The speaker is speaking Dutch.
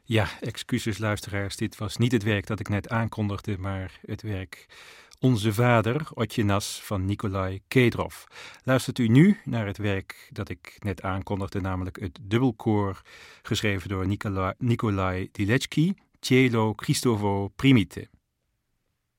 Ja, excuses luisteraars, dit was niet het werk dat ik net aankondigde, maar het werk Onze Vader, Otjenas van Nikolai Kedrov. Luistert u nu naar het werk dat ik net aankondigde, namelijk het dubbelkoor, geschreven door Nikolai Diletsky, Cielo Cristovo Primite.